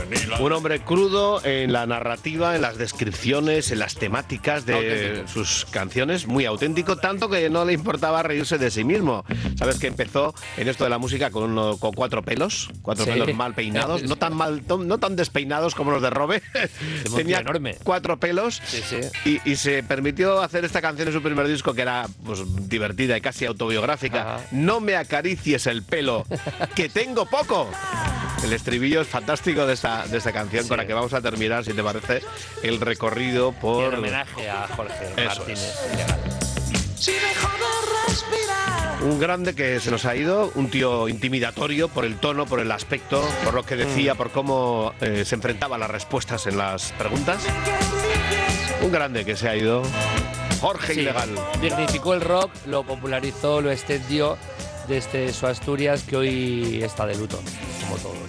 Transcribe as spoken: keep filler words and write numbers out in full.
Un hombre crudo en la narrativa, en las descripciones, en las temáticas de auténtico. Sus canciones, muy auténtico, tanto que no le importaba reírse de sí mismo. Sabes que empezó en esto de la música con, uno, con cuatro pelos, cuatro sí. pelos mal peinados, no tan mal, no tan despeinados como los de Robe. Tenía enorme. cuatro pelos sí, sí. Y, y se permitió hacer esta canción en su primer disco, que era pues, divertida y casi autobiográfica. Ajá. No me acaricies el pelo, que tengo poco. El estribillo es fantástico de esta, de esta canción, sí. Con la que vamos a terminar, si te parece, el recorrido por... Y el homenaje a Jorge Eso Martínez. Es. Un grande que se nos ha ido, un tío intimidatorio por el tono, por el aspecto, por lo que decía, mm. por cómo eh, se enfrentaba a las respuestas en las preguntas. Un grande que se ha ido, Jorge sí. Ilegal. Dignificó el rock, lo popularizó, lo extendió desde su Asturias, que hoy está de luto, como todos.